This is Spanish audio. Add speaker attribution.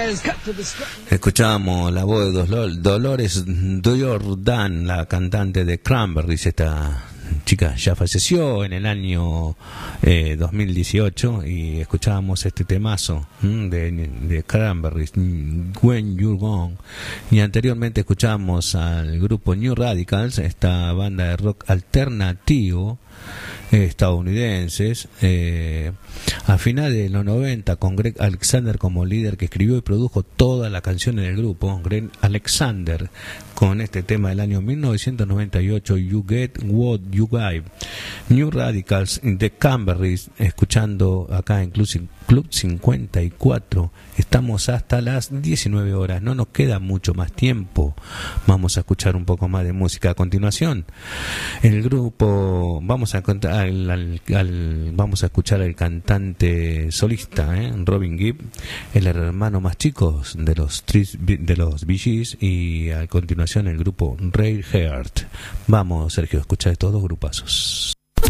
Speaker 1: Escuchamos la voz de Dolores Jordan, la cantante de Cranberries. Esta chica ya falleció en el año 2018 y escuchábamos este temazo de Cranberries, When You're Gone, y anteriormente escuchamos al grupo New Radicals, esta banda de rock alternativo estadounidenses, a finales de los 90, con Greg Alexander como líder, que escribió y produjo todas las canciones del grupo. Greg Alexander con este tema del año 1998, You Get What You Give. New Radicals de Cranberries, escuchando acá en Club 54. Estamos hasta las 19 horas, no nos queda mucho más tiempo. Vamos a escuchar un poco más de música. A continuación, el grupo, vamos a escuchar al cantante solista, Robin Gibb, el hermano más chico de los Bee Gees, y a continuación el grupo Radiohead. Vamos, Sergio, a escuchar estos dos grupazos.